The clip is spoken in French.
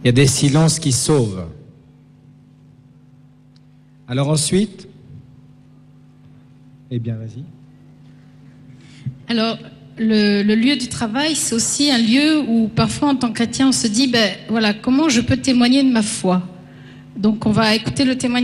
Il y a des silences qui sauvent. Alors ensuite, eh bien, vas-y. Alors, le lieu du travail, c'est aussi un lieu où parfois, en tant que chrétien, on se dit, voilà, comment je peux témoigner de ma foi ? Donc, on va écouter le témoignage